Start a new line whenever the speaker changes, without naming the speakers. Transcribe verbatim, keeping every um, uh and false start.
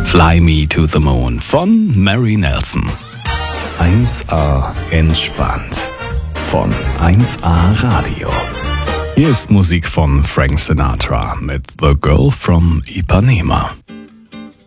Fly Me to the Moon von Mary Nelson. eins A entspannt von eins A Radio. Hier ist Musik von Frank Sinatra mit The Girl from Ipanema.